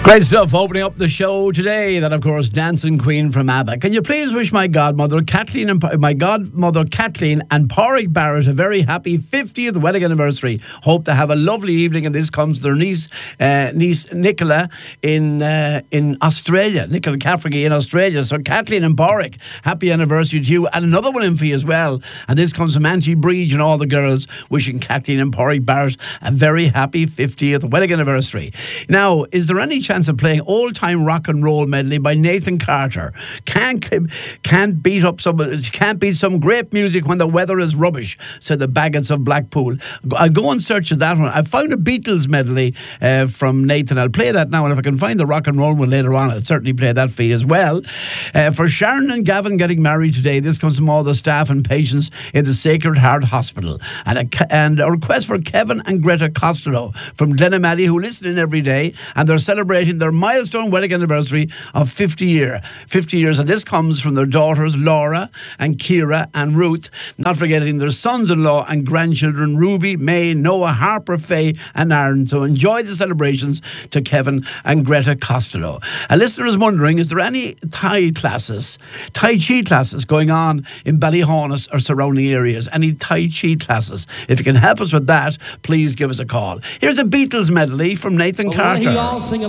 Great stuff opening up the show today. That, of course, Dancing Queen from ABBA. Can you please wish my godmother Kathleen and Pádraig Barrett a very happy 50th wedding anniversary. Hope to have a lovely evening, and this comes to their niece Nicola in Australia. Nicola Cafferty in Australia. So Kathleen and Pádraig, happy anniversary to you, and another one in for you as well. And this comes from Angie Breach and all the girls, wishing Kathleen and Pádraig Barrett a very happy 50th wedding anniversary. Now, is there any chance of playing old-time rock and roll medley by Nathan Carter? Can't beat some great music when the weather is rubbish, said the Baggots of Blackpool. I'll go and search for that one. I found a Beatles medley from Nathan. I'll play that now, and if I can find the rock and roll one later on, I'll certainly play that for you as well. For Sharon and Gavin getting married today, this comes from all the staff and patients in the Sacred Heart Hospital. And a request for Kevin and Greta Costello from Glenamaddy, who listen in every day, and they're celebrating their milestone wedding anniversary of 50 years. And this comes from their daughters Laura and Kira and Ruth, not forgetting their sons-in-law and grandchildren Ruby, May, Noah, Harper, Faye and Aaron. So enjoy the celebrations to Kevin and Greta Costello. A listener is wondering, is there any Tai Chi classes going on in Ballyhaunis or surrounding areas? Any Tai Chi classes? If you can help us with that, please give us a call. Here's a Beatles medley from Nathan Carter.